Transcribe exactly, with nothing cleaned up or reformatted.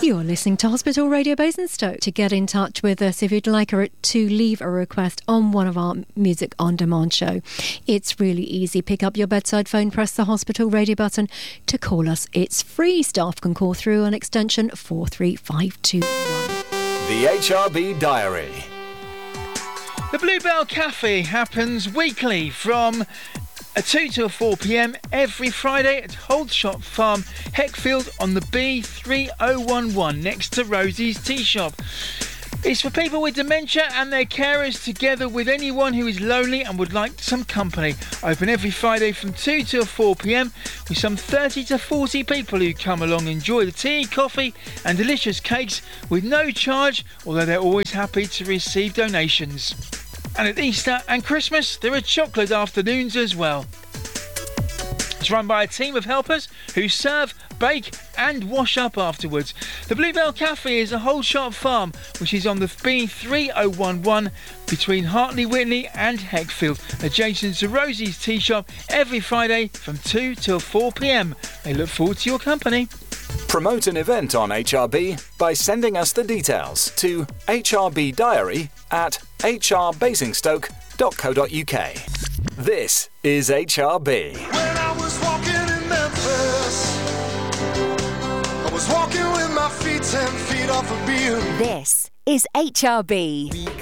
You're listening to Hospital Radio Basingstoke. To get in touch with us if you'd like her to leave a request on one of our Music On Demand show, it's really easy. Pick up your bedside phone, press the Hospital Radio button to call us. It's free. Staff can call through on extension four three five two one. The H R B Diary. The Bluebell Cafe happens weekly from two till four p.m. every Friday at Holdshot Farm, Heckfield on the B three oh one one next to Rosie's Tea Shop. It's for people with dementia and their carers, together with anyone who is lonely and would like some company. Open every Friday from two till four p.m. with some thirty to forty people who come along and enjoy the tea, coffee and delicious cakes with no charge, although they're always happy to receive donations. And at Easter and Christmas, there are chocolate afternoons as well. It's run by a team of helpers who serve, bake and wash up afterwards. The Bluebell Cafe is a Holdshot Farm, which is on the B three oh one one between Hartley Whitney and Heckfield, adjacent to Rosie's Tea Shop, every Friday from two till four p.m. They look forward to your company. Promote an event on H R B by sending us the details to H R B Diary at h r basingstoke dot co dot u k. This is H R B. When I was walking in Memphis, I was walking with my feet ten feet off a beam. This is H R B. We